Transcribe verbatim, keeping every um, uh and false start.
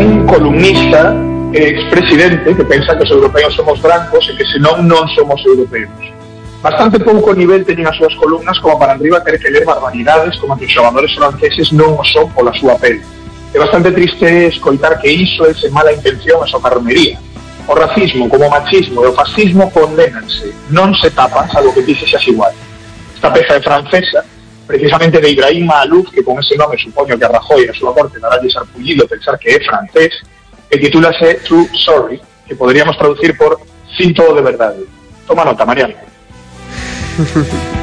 un columnista expresidente que pensa que os europeos somos brancos e que senón non somos europeos. Bastante pouco nivel teñen as súas columnas como para arriba ter que ler barbaridades como que os xogadores franceses non o son pola súa pele. É bastante triste escoitar que iso é sen mala intención a socarronería. O racismo, como o machismo e o fascismo condenanse, non se tapan salvo que ti sexas igual. Esta peza é francesa, precisamente de Ibrahim Maalouf, que con ese nome supoño que a Rajoy a súa corte dará sarpullido pensar que é francés, que titúlase True Sorry, que poderíamos traducir por Cinto de verdade. Toma nota, Mariano.